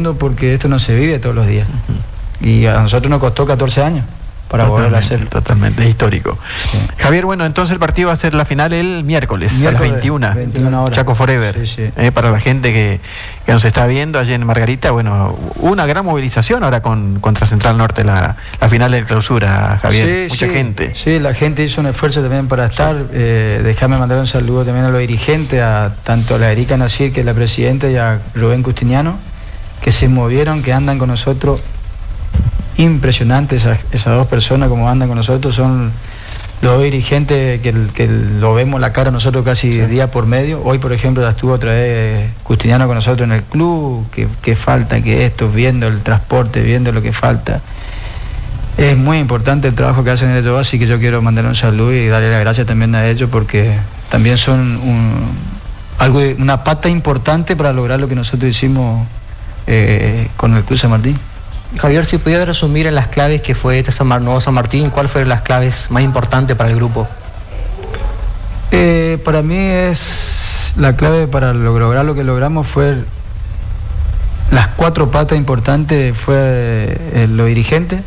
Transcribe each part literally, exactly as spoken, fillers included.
viviendo porque esto no se vive todos los días. Uh-huh. Y a nosotros nos costó catorce años para volver a hacerlo. Totalmente, es histórico. Sí. Javier, bueno, entonces el partido va a ser la final el miércoles, miércoles a las veintiuna. veintiuna horas. Chaco Forever. Sí, sí. Eh, para la gente que, que nos está viendo allí en Margarita, bueno, una gran movilización ahora con contra Central Norte, la, la final de clausura, Javier. Sí, Mucha sí, gente. Sí, la gente hizo un esfuerzo también para estar. Sí. Eh, déjame mandar un saludo también a los dirigentes, a tanto a la Erika Nasir, que es la presidenta, y a Rubén Custiniano, que se movieron, que andan con nosotros. Impresionante esas, esas dos personas como andan con nosotros, son los dos dirigentes que, que lo vemos la cara nosotros casi sí. día por medio. Hoy por ejemplo ya estuvo otra vez Custiniano con nosotros en el club, que, que falta, que esto, viendo el transporte, viendo lo que falta. Es muy importante el trabajo que hacen ellos, así que yo quiero mandar un saludo y darle las gracias también a ellos porque también son un, algo, una pata importante para lograr lo que nosotros hicimos eh, con el Club San Martín. Javier, si pudiera resumir en las claves que fue este San Mar- nuevo San Martín, ¿cuáles fueron las claves más importantes para el grupo? Eh, para mí es la clave para lograr lo que logramos fue las cuatro patas importantes, fue eh, los dirigentes,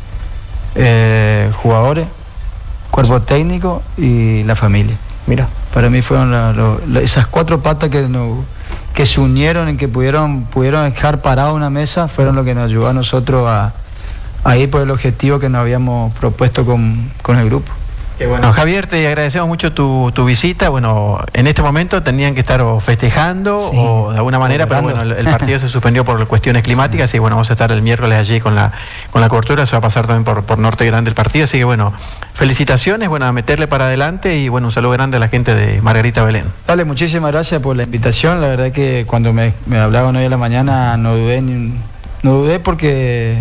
eh, jugadores, cuerpo técnico y la familia. Mira, para mí fueron la, lo, la, esas cuatro patas que nos que se unieron en que pudieron pudieron dejar parada una mesa, fueron lo que nos ayudó a nosotros a, a ir por el objetivo que nos habíamos propuesto con, con el grupo. Qué bueno. Javier, te agradecemos mucho tu, tu visita. Bueno, en este momento tenían que estar o festejando sí, o de alguna manera, pero bueno, el, el partido se suspendió por cuestiones climáticas sí. Y bueno, vamos a estar el miércoles allí con la con la cobertura, se va a pasar también por, por Norte Grande el partido, así que bueno, felicitaciones, bueno, a meterle para adelante y bueno, un saludo grande a la gente de Margarita Belén. Dale, muchísimas gracias por la invitación, la verdad que cuando me, me hablaban hoy a la mañana no dudé, ni, no dudé porque...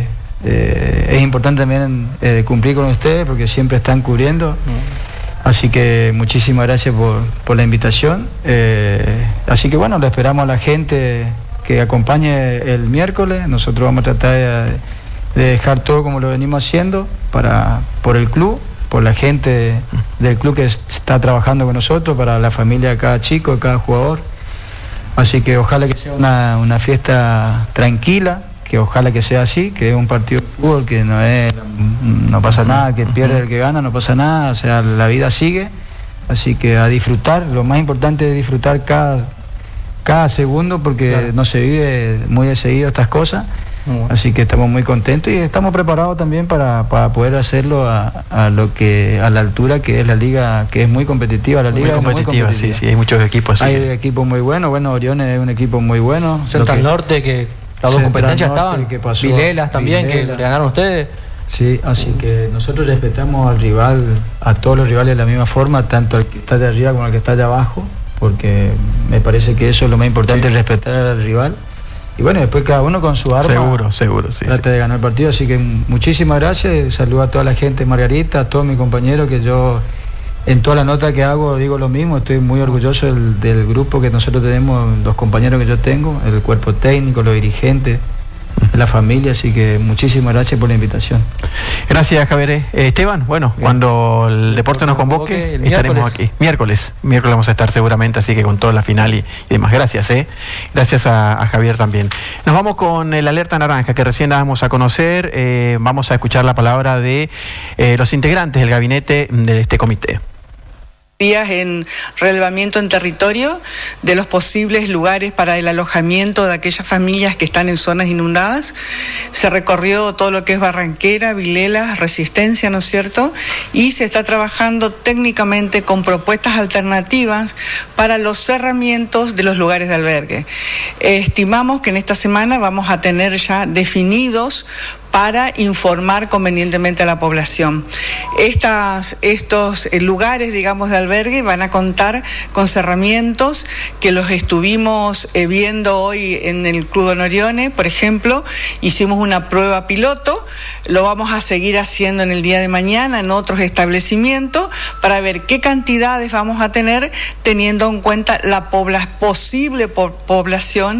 Eh, es importante también eh, cumplir con ustedes porque siempre están cubriendo, mm. así que muchísimas gracias por, por la invitación, eh, así que bueno, le esperamos a la gente que acompañe el miércoles, nosotros vamos a tratar de, de dejar todo como lo venimos haciendo para, por el club, por la gente del club que está trabajando con nosotros, para la familia de cada chico, de cada jugador, así que ojalá que sea una, una fiesta tranquila, que ojalá que sea así, que es un partido de fútbol, que no es, no pasa nada, que pierde el que gana, no pasa nada, o sea, la vida sigue, así que a disfrutar, lo más importante es disfrutar cada, cada segundo, porque claro, no se vive muy de seguido estas cosas, bueno, así que estamos muy contentos y estamos preparados también para, para poder hacerlo a, a lo que a la altura que es la liga, que es muy competitiva, la liga muy competitiva, es muy competitiva. Sí, sí, hay muchos equipos así. Hay equipos muy buenos, bueno, Oriones es un equipo muy bueno. Central Norte que... Las dos competencias estaban, Vilelas también, Vilela, que le ganaron ustedes. Sí, así que nosotros respetamos al rival, a todos los rivales de la misma forma, tanto al que está de arriba como al que está de abajo, porque me parece que eso es lo más importante, sí, respetar al rival. Y bueno, después cada uno con su arma. Seguro, seguro, sí. Trata sí. de ganar el partido, así que muchísimas gracias, saludo a toda la gente de Margarita, a todos mis compañeros que yo... En toda la nota que hago digo lo mismo, estoy muy orgulloso del, del grupo que nosotros tenemos, los compañeros que yo tengo, el cuerpo técnico, los dirigentes, la familia, así que muchísimas gracias por la invitación. Gracias, Javier. Eh, Esteban, bueno, bien, cuando el deporte nos convoque, convoque estaremos aquí. Miércoles, miércoles vamos a estar seguramente, así que con toda la final y, y demás. Gracias, eh. Gracias a, a Javier también. Nos vamos con el alerta naranja que recién damos a conocer. Eh, vamos a escuchar la palabra de eh, los integrantes del gabinete de este comité. Días en relevamiento en territorio de los posibles lugares para el alojamiento de aquellas familias que están en zonas inundadas. Se recorrió todo lo que es Barranquera, Vilelas, Resistencia, ¿no es cierto? Y se está trabajando técnicamente con propuestas alternativas para los cerramientos de los lugares de albergue. Estimamos que en esta semana vamos a tener ya definidos para informar convenientemente a la población. Estas, estos lugares, digamos, de albergue van a contar con cerramientos que los estuvimos eh, viendo hoy en el Club Don Orione, por ejemplo, hicimos una prueba piloto, lo vamos a seguir haciendo en el día de mañana en otros establecimientos para ver qué cantidades vamos a tener teniendo en cuenta la pobla, posible po- población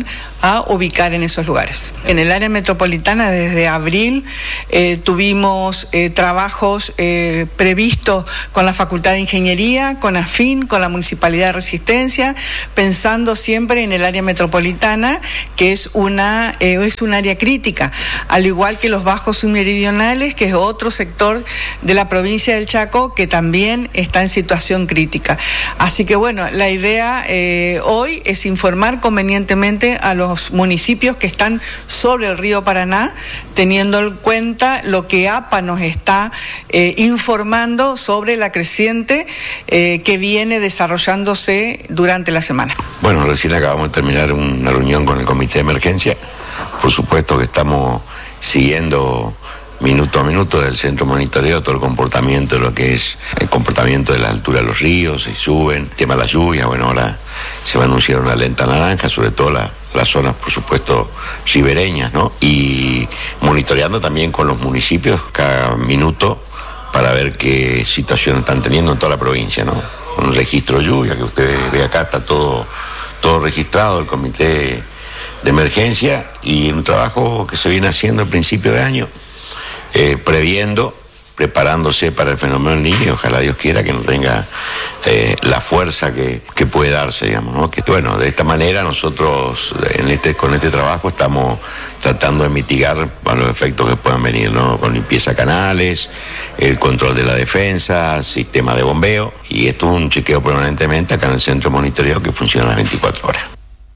a ubicar en esos lugares. En el área metropolitana desde abril eh, tuvimos eh, trabajos eh, previstos con la Facultad de Ingeniería, con AFIN, con la Municipalidad de Resistencia, pensando siempre en el área metropolitana, que es una eh, es un área crítica, al igual que los bajos submeridionales, que es otro sector de la provincia del Chaco que también está en situación crítica. Así que bueno, la idea eh, hoy es informar convenientemente a los municipios que están sobre el río Paraná, teniendo en cuenta lo que APA nos está eh, informando sobre la creciente eh, que viene desarrollándose durante la semana. Bueno, recién acabamos de terminar una reunión con el Comité de Emergencia. Por supuesto que estamos siguiendo minuto a minuto del centro de monitoreo todo el comportamiento de lo que es el comportamiento de la altura de los ríos, si suben, el tema de la lluvia. Bueno, ahora se va a anunciar una alerta naranja, sobre todo la, las zonas, por supuesto, ribereñas, ¿no? Y monitoreando también con los municipios cada minuto para ver qué situación están teniendo en toda la provincia, ¿no? Un registro de lluvia que usted ve acá, está todo, todo registrado, el comité de emergencia, y un trabajo que se viene haciendo al principio de año, eh, previendo, preparándose para el fenómeno del Niño, y ojalá Dios quiera que no tenga eh, la fuerza que, que puede darse, digamos, ¿no? Que bueno, de esta manera nosotros en este, con este trabajo estamos tratando de mitigar los efectos que puedan venir, ¿no? Con limpieza de canales, el control de la defensa, sistema de bombeo, y esto es un chequeo permanentemente acá en el centro de monitoreo que funciona las veinticuatro horas.